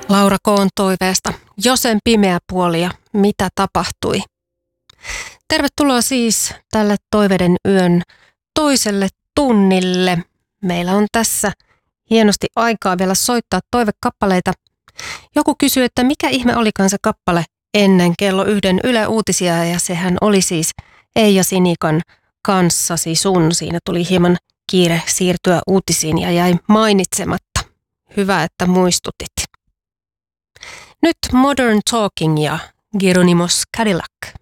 Laura Koon toiveesta. Josen pimeä puoli ja mitä tapahtui? Tervetuloa siis tälle Toiveiden yön toiselle tunnille. Meillä on tässä hienosti aikaa vielä soittaa toivekappaleita. Joku kysyy, että mikä ihme olikaan se kappale ennen kello 1 Yle Uutisia, ja sehän oli siis Eija Sinikan Kanssasi sun. Siinä tuli hieman kiire siirtyä uutisiin ja jäi mainitsematta. Hyvä, että muistutit. Nyt Modern Talking ja Geronimos Cadillac.